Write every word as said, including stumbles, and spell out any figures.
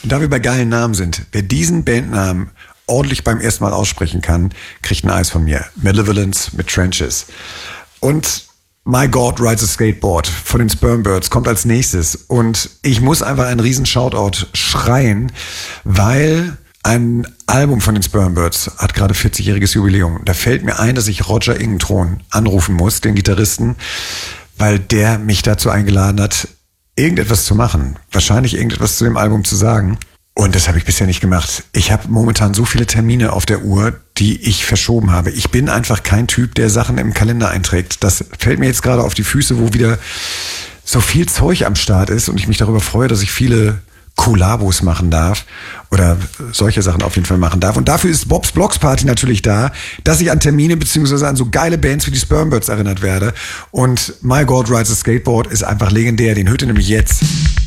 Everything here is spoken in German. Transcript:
Und da wir bei geilen Namen sind, wer diesen Bandnamen ordentlich beim ersten Mal aussprechen kann, kriegt ein Eis von mir. Malevolence mit Trenches. Und My God Rides a Skateboard von den Spermbirds kommt als nächstes. Und ich muss einfach einen riesen Shoutout schreien, weil ein Album von den Spermbirds hat gerade vierzigjähriges Jubiläum. Da fällt mir ein, dass ich Roger Ingentron anrufen muss, den Gitarristen, weil der mich dazu eingeladen hat, irgendetwas zu machen. Wahrscheinlich irgendetwas zu dem Album zu sagen. Und das habe ich bisher nicht gemacht. Ich habe momentan so viele Termine auf der Uhr, die ich verschoben habe. Ich bin einfach kein Typ, der Sachen im Kalender einträgt. Das fällt mir jetzt gerade auf die Füße, wo wieder so viel Zeug am Start ist und ich mich darüber freue, dass ich viele Kollabos machen darf oder solche Sachen auf jeden Fall machen darf. Und dafür ist Bob's Blocks Party natürlich da, dass ich an Termine beziehungsweise an so geile Bands wie die Spermbirds erinnert werde. Und My God Rides a Skateboard ist einfach legendär. Den hört ihr nämlich jetzt.